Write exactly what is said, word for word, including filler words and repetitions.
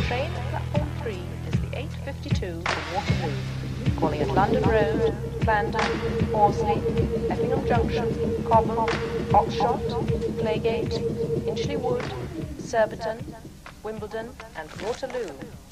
train at platform three is the eight fifty-two for Waterloo, calling at London Road, Clandon, Horsley, Effingham Junction, Cobham, Oxshott, Playgate, Inchley Wood, Surbiton, Wimbledon and Waterloo.